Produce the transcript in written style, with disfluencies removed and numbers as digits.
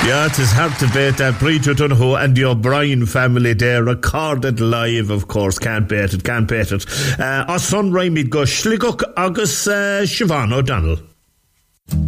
Yeah, it is hard to beat that. Bridget Donoghue and the O'Brien family there, recorded live, of course. Can't beat it. Our son Raimid go Schliguk agus Siobhan O'Donnell.